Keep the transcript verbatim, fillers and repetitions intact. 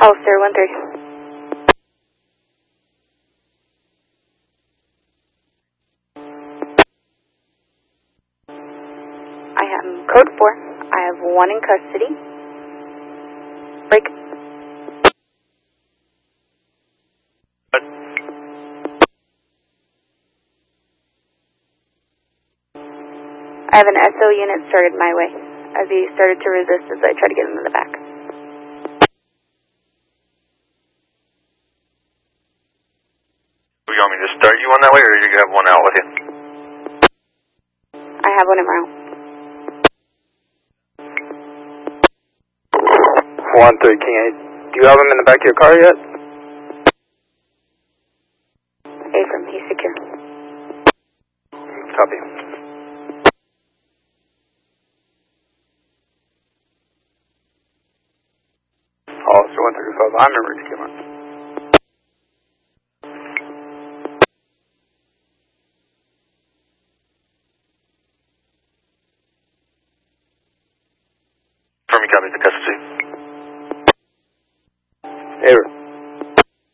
Hollister, one three. I have code four. I have one in custody. Break. I have an S O unit started my way as he started to resist as I tried to get him in the back. You want me to start you on that way, or you have one out with you? I have one in route. one three, King eight. Do you have him in the back of your car yet? Affirm, he's secure. Copy. Hollister, one thirty-five. I'm in route to come on. Firm, you copy the custody. Error.